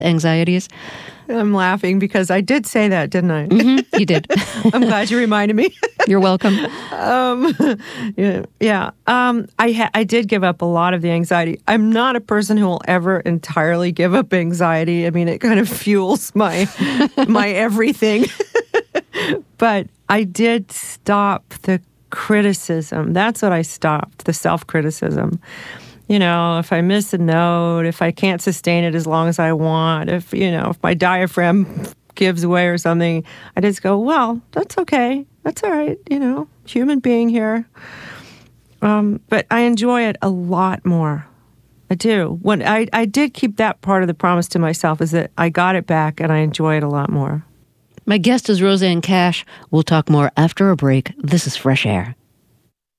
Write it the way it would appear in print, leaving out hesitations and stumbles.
anxieties? I'm laughing because I did say that, didn't I? Mm-hmm, you did. I'm glad you reminded me. You're welcome. I did give up a lot of the anxiety. I'm not a person who will ever entirely give up anxiety. I mean, it kind of fuels my everything. But I did stop the criticism. That's what I stopped, the self-criticism. If I miss a note, if I can't sustain it as long as I want, if my diaphragm gives way or something, I just go, well, that's okay. That's all right. Human being here. But I enjoy it a lot more. I do. When I did keep that part of the promise to myself is that I got it back and I enjoy it a lot more. My guest is Rosanne Cash. We'll talk more after a break. This is Fresh Air.